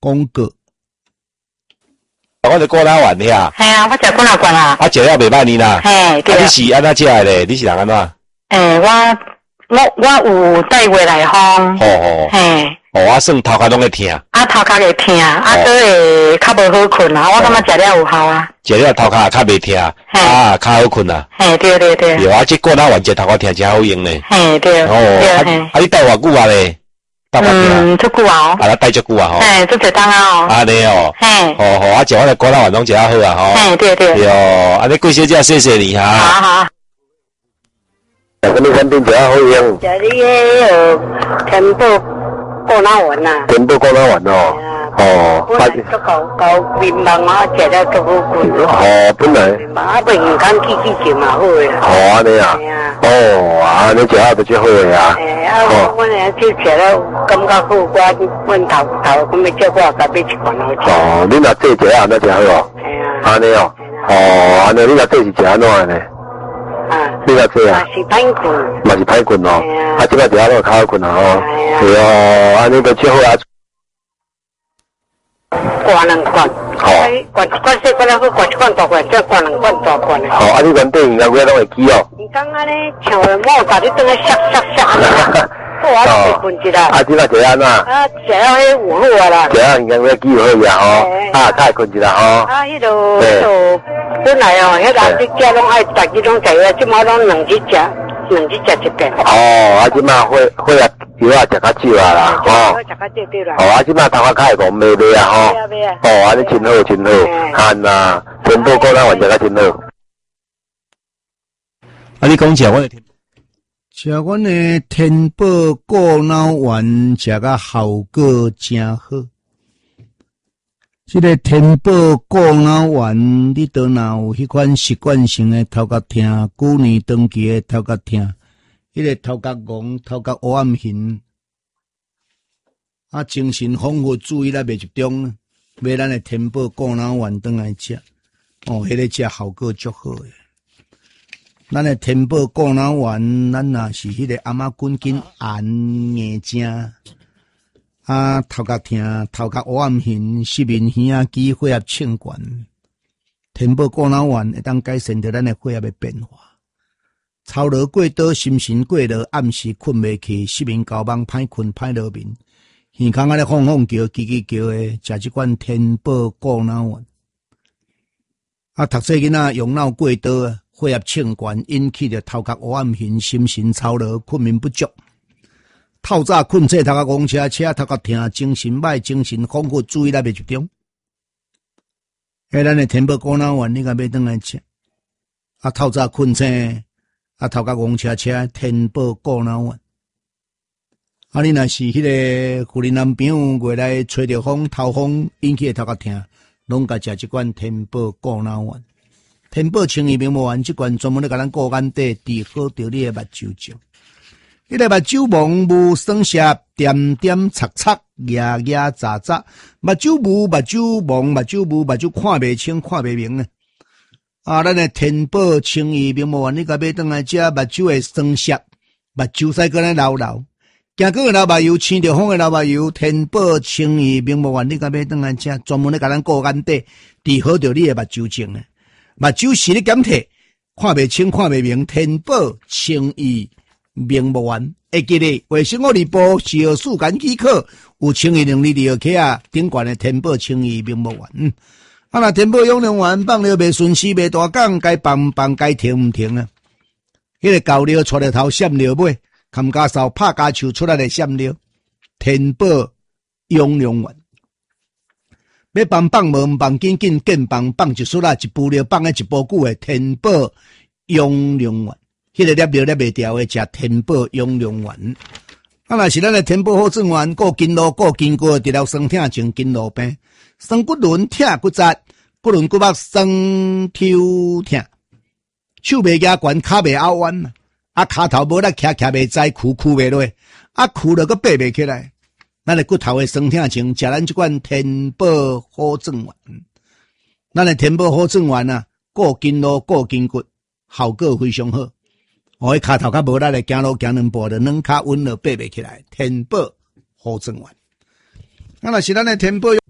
广告。 我是过哪丸的啊？ 系啊，我食过哪罐啊？ 啊，食了袂歹呢啦。 嘿，对啊。 你是安怎食的咧？你是人安怎？ 我有带回来吼。嘿。 我算头壳拢会痛。 啊，头壳会痛，都会较无好困啊。我感觉食了有效啊。 食了头壳也较袂痛，较好困啊。 嘿，对。 对啊，这过哪丸食头壳痛真好用咧。 嘿，对。 你带偌久啊咧？ 足久啊。 啊，带足久啊吼。 嘿，足侪当啊。 安尼哦。 嘿。 啊，食我的过哪丸拢食较好啊吼。 嘿，对。 对哦，安尼贵小姐谢谢你哈。 好。 食什么产品比较好用？ 食你个天宝过哪丸呐？ 天宝过哪丸哦。 本来足够面盲啊，食了足好困。 本来。 啊，袂唔敢去就嘛好诶。 安尼啊。安尼食下就最好诶啊。 我呢去食了感觉好，阮头咁要叫我甲买一罐好食。 你若这食安怎食好哦？ 系啊。 安尼哦。安尼你若这是食安怎呢？你若这啊？ 是歹困。 嘛是歹困哦。即摆食下都较好困啊吼。对哦，安尼就最好啊。 灌两罐。灌小罐了，去灌一罐大罐，再灌两罐大罐的。 你原底应该拢会记哦。 你讲安尼像某家己等下削安尼。我困一下。 即摆食安怎？ 食了迄有好啊啦。 食了应该会记好呀吼。较会困一下吼。 迄个本来迄个你食拢爱逐日拢食，即马拢两日食一遍。 即马血啊药啊食较少啊啦， 食较少对啦。 即马头壳较会讲袂啊吼。安尼真好真好，呐，全部过来玩食较真好。你讲食我食阮的天宝过脑丸，食甲效果真好。这个天宝过脑丸，你倒若有迄款习惯性的头壳痛、久年长期的头壳痛，迄个头壳戆、头壳黑暗形，精神恍惚、注意力袂集中，买咱的天宝过脑丸转来食，迄个食效果足好诶。咱的天宝过脑丸，咱若是迄个阿妈滚紧按硬正，头壳痛、头壳黑暗形、失眠耳啊、肌血压清悬，天宝过脑丸会当改善着咱的血压的变化。操劳过倒、心神过劳、暗时困袂去、失眠高梦、歹困、歹落眠，耳孔咧晃晃叫、叽叽叫的，食即款天宝过脑丸。读册囡仔用脑过倒啊。血压清悬，引起着头壳黑暗形、心神操劳、困眠不足。透早困醒，头壳戆车，头壳痛，精神歹，精神恍惚，注意力袂集中。咱的天宝过脑丸，你甲买转来食。透早困醒，头壳戆车，天宝过脑丸。你若是迄个妇人男朋友月来吹着风、头风引起的头壳痛，拢甲食一罐天宝过脑丸。天宝清怡明目丸这罐专门咧甲咱顾眼底，治好着你的目睭症。迄个目睭蒙雾酸涩，点点擦擦，牙牙杂杂，目睭雾、目睭蒙、目睭雾、目睭看袂清、看袂明呢。咱的天宝清怡明目丸，你甲买转来食，目睭会酸涩，目睭使个咧流流，行过的流目油，青着风的流目油，天宝清怡明目丸，你甲买转来食，专门咧甲咱顾眼底，治好着你的目睭症呢。目睭视力减退，看袂清看袂明，天宝清怡明目丸。会记得卫生福利部食药署监许可，有清怡能力2号克啊，顶悬的天宝清怡明目丸。若天宝养良丸放了袂顺时袂大港，该放该停毋停啊。迄个高料出来头闪料尾，冚家扫拍家手出来的闪料，天宝养良丸。要放无放紧紧放一束啦，一步了放咧一步久的天宝养良丸，迄个粒袂掉的食天宝养良丸。若是咱的天宝好转丸，顾筋络顾筋骨，治疗酸痛症、筋络病、酸骨轮、痛骨折、骨轮骨膜酸抽痛、手袂夹悬，骹袂拗弯，骹头无力徛袂直，屈袂落，屈了佫爬袂起来。咱的骨头的酸痛症，食咱这款天宝好转丸。咱的天宝好转丸啊，顾筋络顾筋骨，效果非常好。迄骹头较无力的，行路行两步就软骹稳了，爬袂起来。天宝好转丸。若是咱的天宝